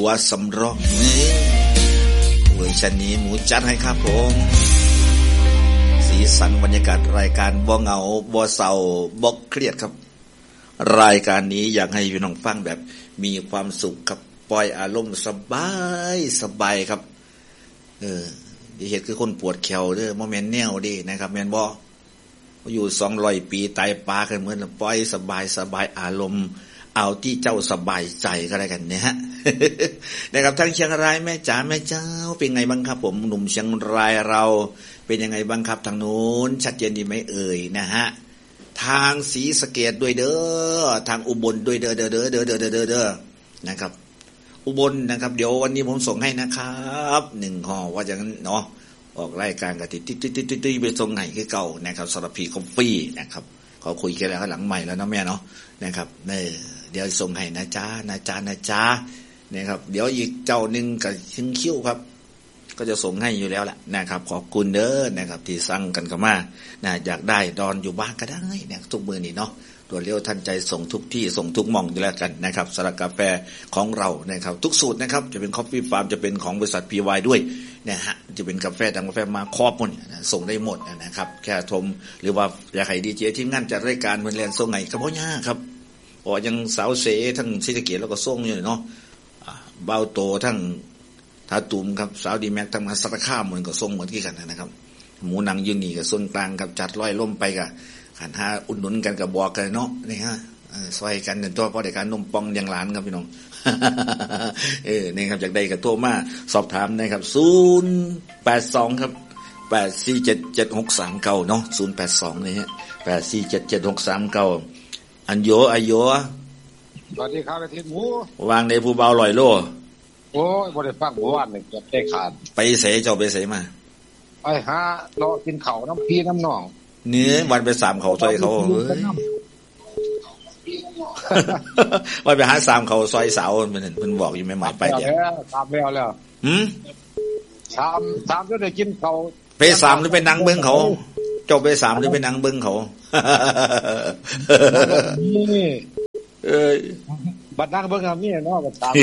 วสำรองเวอร์ชันนี้หมูจัดให้ครับผมสีสันบรรยากาศรายการบ่เหงาบ่เศร้าบ่เครียดครับรายการนี้อยากให้พี่น้องฟังแบบมีความสุขครับปล่อยอารมณ์สบายครับอย่าเฮ็ดคือคนปวดแขวเด้อบ่แม่นแนวดินะครับแม่นบ่อยู่200ปีตายปลากันเหมือนปล่อยสบายอารมณ์เอาที่เจ้าสบายใจก็ได้กันนะฮะ นะครับทางเชียงรายแม่จ๋าแม่เจ้าเป็นไงบ้างครับผมหนุ่มเชียงรายเราเป็นยังไงบ้างครับทางนู้นชัดเจนดีไหมเอ่ยนะฮะทางศรีสะเกษด้วยเด้อทางอุบลด้วยเด้อนะครับอุบลนะครับเดี๋ยววันนี้ผมส่งให้นะครับ1ห่อว่าอย่างนั้นเนาะออกรายการกันติดไปส่งไหนคือเก่านะครับสำหรับพี่คอฟฟี่นะครับเขาคุยกันแล้วหลังใหม่แล้วนะแม่เนาะนะครับเดี๋ยวส่งให้นะจ๊ะนะครับเดี๋ยวอีกเจ้านึงกับชิงคิ้วครับก็จะส่งให้อยู่แล้วแหละนะครับขอบคุณเด้อนะครับที่สั่งกันเข้ามานะอยากได้ดอนอยู่บ้านก็ได้นะทุกมื้อนี้เนาะตัวเร็วทันใจส่งทุกที่ส่งทุกหม่องอยู่แล้วกันนะครับสำหรับกาแฟของเรานะครับทุกสูตรนะครับจะเป็นคอฟฟี่ฟาร์มจะเป็นของบริษัท PY ด้วยนะฮะจะเป็นกาแฟดังกาแฟมาครอบหมดส่งได้หมดนะครับแค่ชมหรือว่าอยากให้ดีเจทีมงานจัดรายการเพิ่นแลนส่งให้ก็บ่ยากครับอ๋อยังสาวเสทั้งศรีสะเกษแล้วก็ส่งอยู่เนาะเบาโตทั้งทาตุ่มครับสาวดีแม็กทั้งมาสัตคามเหมือนก็ส่งเหมือนกันนะครับหมูหนังยืนนี่กับส่วนกลางครับจัดร้อยล่มไปกับขันห้าอุดหนุนกันกับบอกกันเนาะนี่ฮะซอยกันตัวเพราะในการนมปองยังหลานครับพี่น้อง นี่ครับจากใดกับโทรมาสอบถามนะครับ082ครับ8477639เนาะ082นี่ฮะ8477639อันโยสวัสดีครับอาทิตย์หมูวางในผู้เบาลอยโลโอ้ยบ่ได้ฟังเมื่อวานนี่จะได้ขาดไปเสเจ้าไปเสมาไปหารอกินข้าวน้ำพี่น้ำน้องเนื้อวันไป3เขาซอยเขาเฮ้ยวันไปหา3เขาซอยเสาเพิ่นบอกอยู่ใหม่ๆไปเดี๋ยวตามแล้ว3จะได้กินข้าวไป3หรือไปนั่งเบิ่งเขาเจ้าไป3หรือไปนั่งเบิ่งเขานี่บัดนั่งเบิ่งเอานี่เนาะก็ตาม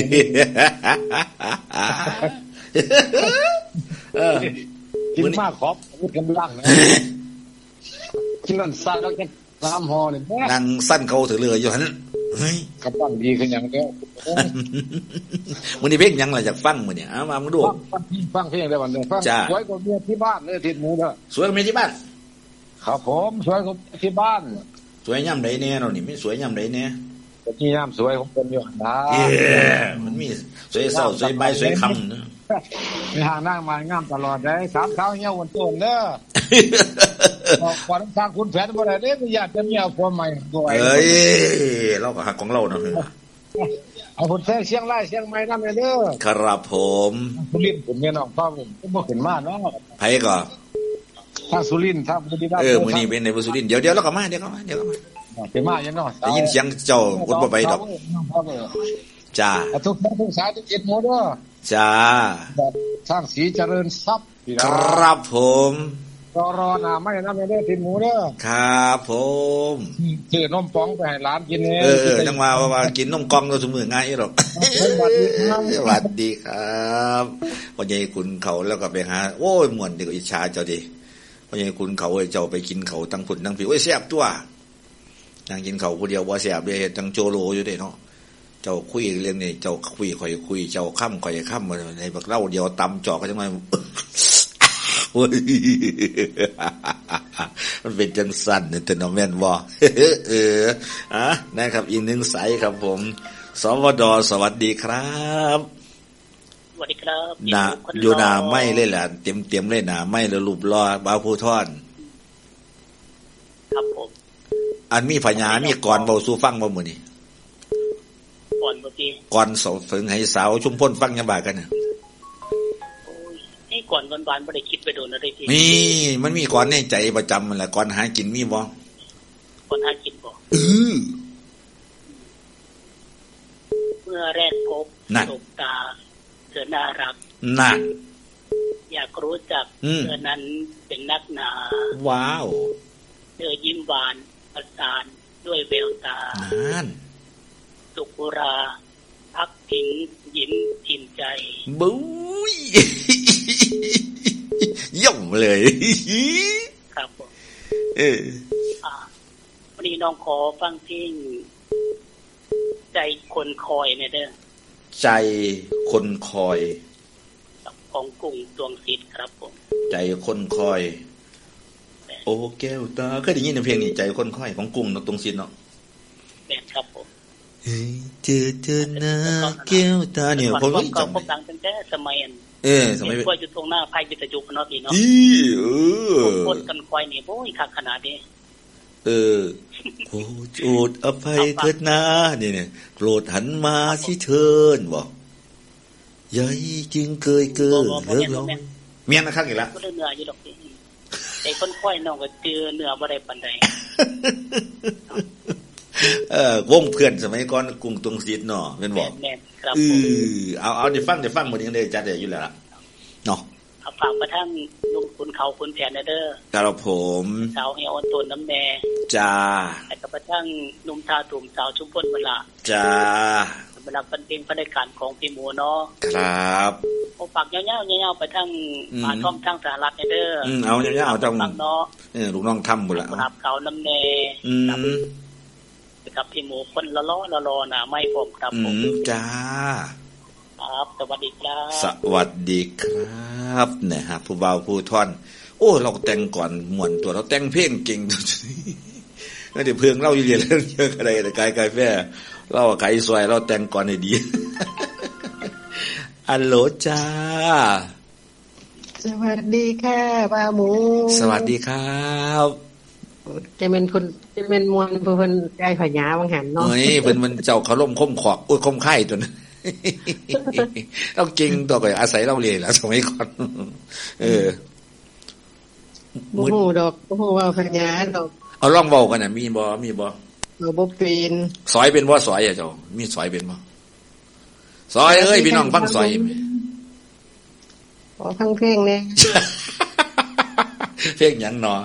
กินมากขอบพูดกันล่างนะกินนั่นสั้นแล้วกัน3ห่อนี่นั่งสั้นเขาถือเรืออยู่หั่นเฮ้ยกำลังดีขึ้นอย่างแล้วมื้อนี้เพลงหยังล่ะอยากฟังมื้อนี้เอามาดูฟังเพลงได้บัดนี้ฟังสวยกว่าเมียที่บ้านเด้อทิดหมูเด้อสวยกว่าเมียที่บ้านครับผมสวยกว่าที่บ้านสวยยามใดแน่เนาะนี่ไม่สวยยามใดแน่ที่ยามสวยของเพิ่นอยู่นะมันมีสวยเช้าสวยบ่ายสวยค่ำเนาะมีหางนั่งมางามตลอดได้3เท้าเหี่ยววนต้นเด้อก่อนทางคุณแผนบ่ได้เด้ออยากจะมีเอาผัวใหม่ด้วยเอ้ยเราก็ฮักของเราเนาะเอาคนแท้เชียงรายเชียงใหม่นำเด้อครับผมสุรินทร์ผมแม่น้องฟังผมบ่ขึ้นมาเนาะไผก็ทางสุรินทร์ทางบุรีรัมย์มื้อนี้เป็นในสุรินทร์เดี๋ยวเราก็มาไปมาอย่างเนาะได้ยินเสียงเจ้าอุดบ่ไปดอกจ้าทุกสายทุก7โมงเด้อจ้าทางศรีเจริญทรัพย์ครับผมรอหน้าไม่นำเด้อทิดหมูเด้อครับผมซื้อนมป๋องไปให้หลานกินแน่จังว่ากินนมกล่องก็ซุมื้อง่ายอีหรอกสวัสดีครับพ่อใหญ่คุณเขาแล้วก็ไปหาโอ้ยม่วนนี่ก็อิจฉาเจ้าดิพ่อใหญ่คุณเขาเจ้าไปกินเขาทั้งพุ่นทั้งพี่โอ้ยแซ่บตัวนั่งกินเขาผู้เดียวบ่แซ่บเด้จังโจโลอยู่เด้เนาะเจ้าคุยเรื่องนี้เจ้าคุยข่อยคุยเจ้าค่ำข่อยค่ำในบักเล่าเดียวตำจอกก็จังไงมันเป็นจังสั่นเนี่ยแต่น้องแม่นบ่นะครับอีก1สายครับผมสวดสวัสดีครับสวัสดีครับอยู่หน้าไม้เลยล่ะเต็มเลยหน้าไม้แล้วรูปรอบ่าวผู้ท่อนครับผมอันมีพญามีก่อนเว้าสู่ฟังบ่มื้อนี้ก่อนเมื่อกี้ก่อนสาวถึงให้สาวชุมพลฟังยังบ่ากันน่ะโอ้ยให้ก่อนบานๆบ่ได้คิดไปโดนอะไรทีนี่มันมีก่อนในใจประจำมันแหละก่อนหากินมีบ่ก่อนหากินบ่เมื่อแรกพบสบตาเธอน่ารักนั่นอยากรู้จักเธอนั้นเป็นนักหนาว้าวเธอยิ้มหวานประสานด้วยแววตานั่นสุกุราพักทิ้งยิ้มถิ่นใจบุ้ยย่อมเลยครับผมวันนี้น้องขอฟังเพลงใจคนคอยเนี่ยเด้อใจคนคอยของกรุงดวงศิษย์ครับผมใจคนคอยโอ้แก้วตาเคยได้ยินเพลงนี้ใจคนคอยของกรุงดวงศิษย์เนาะแม่นครับผมเจอหน้าแก้วตาเนี่ยผมก็จำดังตั้งแต่สมัยสมัยว่าอยู่ตรงหน้าไผวิทยุเนาะพี่เนาะคนกันคอยนี่โอ้ยคักขนาดนี้โอ้โจดอภัยเถิดนะเนี่ยโปรดหันมาสิเถิดบอกใหญ่จึงเคยเกิดเลิกแล้วเมียนนะครับอีกแล้วก็เนื้ออยู่ดอกนี่ไอ้คนค่อยน้องก็เจอเนื้อบ่ได้ปานใดวงเพื่อนสมัยก่อนกรุงตรงศิษย์เนาะเป็นบอกเอาได้ฟังหมดยังได้จัดได้อยู่แล้วเนาะฝากประทั่งลุงคุณเขาคุณแผนเด้อครับผมสาวเฮียอ่อนตนน้ำแดงจ้าแล้วก็ประทั่งนุ่มทาตุ่มสาวชุมพลเวลาจ้าเวลาเป็นเพลงประการของพี่หมูเนาะครับโอ้ฝากยาวๆไปทั้งมาท่อมทั้งสหรัฐเด้อเอายาวๆจังเนาะลูกน้องทำหมดแล้วครับเขาน้ำแดงกับพี่หมูคนละล้อน่ะไม่ผมครับผมจ้าครับสวัสดีครับสวัสดีครับเนี่ยฮะผู้บ่าวผู้ท่อนโอ้เราแต่งก่อนม่วนตัวเราแต่งเพลงเก่งแล้วเดี๋ยวเพิ่งเล่าเรียนเรื่องเยอะอะไรแต่กายแฟ่เล่าไก่ซอยเราแต่งก่อนให้ดีอัลโหลจ้าสวัสดีค่ะป้าหมูสวัสดีครับจะเป็นมวลเพิ่นใจพญาวังหันเนาะเฮ้ยเพิ่นมันเจ้าเขาล่มคมขอกคมไข่ตัวนั้นเราเก่งตัวก็อาศัยเราเรียนแล้วสมัยก่อนบ่ฮู้ดอกบ่ฮู้ว่าพญาดอกเอาลองเว้ากันน่ะมีบ่บ่เป็นสอยเป็นบ่สอยอ่ะเจ้ามีสอยเป็นบ่สอยเอ้ยพี่น้องฟังสอยขอฟังเพลงแน่เพลงหยังเนาะ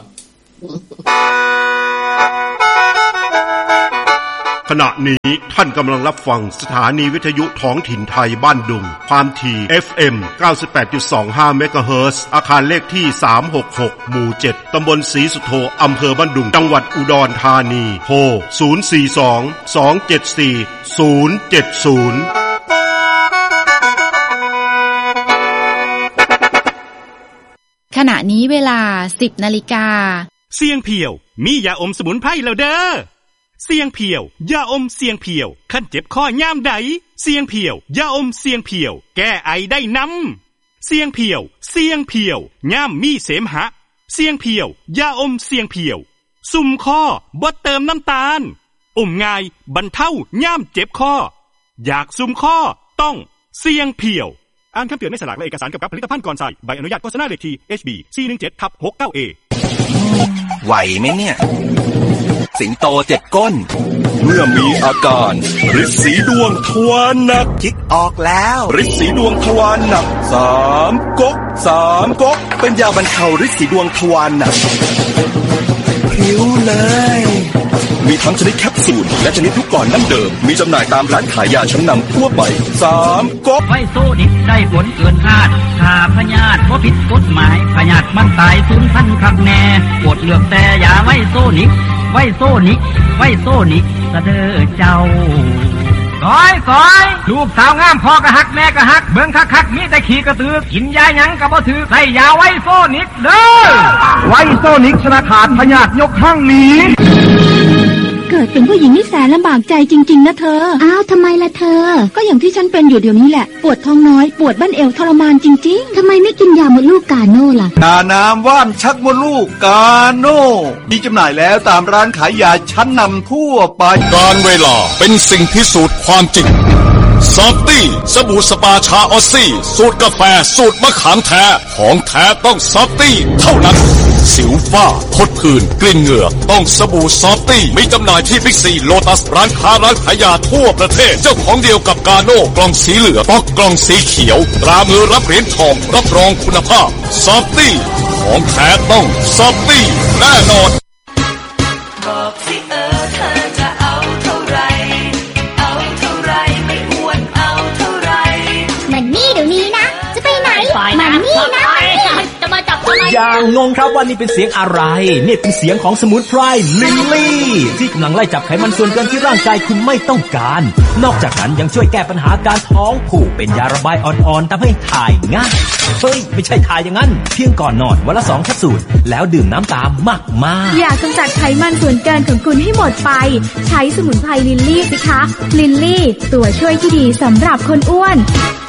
ขณะนี้ท่านกำลังรับฟังสถานีวิทยุท้องถิ่นไทยบ้านดุงความถี่ FM 98.25 เมกะเฮิรตซ์อาคารเลขที่366หมู่7ตำบลศรีสุโธอำเภอบ้านดุงจังหวัดอุดรธานีโทร042-274-070 ขณะนี้เวลา 10:00 น. เสียงเพียวมียาอมสมุนไพรแล้วเด้อเสียงเพียวยาอมเสียงเพียวคันเจ็บคอยามใดเสียงเพียวยาอมเสียงเพียวแก้ไอได้นำเสียงเพียวยามมีเสมหะเสียงเพียวยาอมเสียงเพียวซุ่มคอบ่เติมน้ำตาลอมง่ายบรรเทายามเจ็บคออยากซุ่มคอต้องเสียงเพียวอ่านคำเตือนในฉลากและเอกสารเกี่ยวกับผลิตภัณฑ์ก่อนใช้ใบอนุญาตโฆษณาเลขที่ HB 417/69A ไหวไหมเนี่ยสิงโต7ก้นเมื่อมีอาการฤทธิ์สีดวงทวารหนักคิดออกแล้วฤทธิ์สีดวงทวารหนัก3ก๊กเป็นยาบรรเทาฤทธิ์สีดวงทวารหนักผิวเลยมีทั้งชนิดแคปซูลและชนิดลูกกลอนน้ำเดิมมีจำหน่ายตามร้านขายยาชั้นนำทั่วไป3ก๊กไวโซนิกได้ผลเกินคาดถ้าพยาธิบ่ผิดกฎหมายพยาธิมันตายสูญพันธุ์คักแน่โปรดเลือกแต่ยาไวโซนิกสะเด้อเจ้าก้อยลูกสาวงามพ่อก็ฮักแม่ก็ฮักเบิ่งคักๆมีแต่ขี้กระตือกินยาหยังก็บ่ถือใส่ยาไวโซนิกเด้อไวโซนิกชนะขาดพยาธิยกข้างหนีเกิดเป็นผู้หญิงนี่แสนลำบากใจจริงๆนะเธออ้าวทำไมล่ะเธอก็อย่างที่ฉันเป็นอยู่เดี๋ยวนี้แหละปวดท้องน้อยปวดบั้นเอวทรมานจริงๆทำไมไม่กินยามดลูกกาโน่ล่ะยาน้ำว่านชักมดลูกกาโน่มีจำหน่ายแล้วตามร้านขายยาชั้นนำทั่วไปการเวลาเป็นสิ่งพิสูจน์ความจริงซอฟตี้สบู่สปาชาออสซี่สูตรกาแฟสูตรมะขามแท้ของแท้ต้องซอฟตี้เท่านั้นสิวฝ้าพดผื่นกลิ่นเหงื่อต้องสบู่ซอฟตี้มีจำหน่ายที่บิ๊กซีโลตัสร้านค้าร้านขายยาทั่วประเทศเจ้าของเดียวกับกาโน่กล่องสีเหลืองป๊อกกล่องสีเขียวตรามือรับเหรียญทองรับรองคุณภาพซอฟตี้ของแท้ต้องซอฟตี้แน่นอนบอกสิเธอจะเอาเท่าไรไม่อ้วนเอาเท่าไรมันนี่อย่างงงครับว่านี่เป็นเสียงอะไรนี่เป็นเสียงของสมุนไพรลิลลี่ที่กำลังไล่จับไขมันส่วนเกินที่ร่างกายคุณไม่ต้องการนอกจากนั้นยังช่วยแก้ปัญหาการท้องผูกเป็นยาระบายอ่อนๆทำให้ถ่ายง่ายเฮ้ยไม่ใช่ถ่ายอย่างนั้นเพียงก่อนนอนวันละ2 แคปซูลแล้วดื่มน้ำตามมากอยากกำจัดไขมันส่วนเกินของคุณให้หมดไปใช้สมุนไพรลิลลี่สิคะลิลลี่ตัวช่วยที่ดีสำหรับคนอ้วน